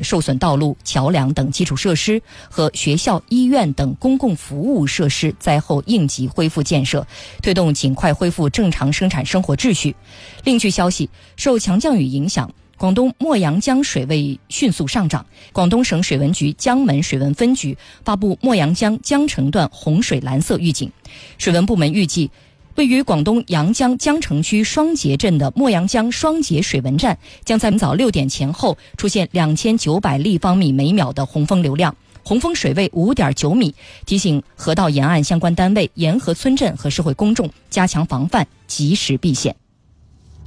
受损道路、桥梁等基础设施和学校、医院等公共服务设施灾后应急恢复建设，推动尽快恢复正常生产生活秩序。另据消息，受强降雨影响，广东墨阳江水位迅速上涨，广东省水文局江门水文分局发布墨阳江江城段洪水蓝色预警。水文部门预计，位于广东阳江江城区双节镇的墨阳江双节水文站将在明早6点前后出现2900立方米每秒的洪峰流量，洪峰水位5.9米，提醒河道沿岸相关单位、沿河村镇和社会公众加强防范，及时避险。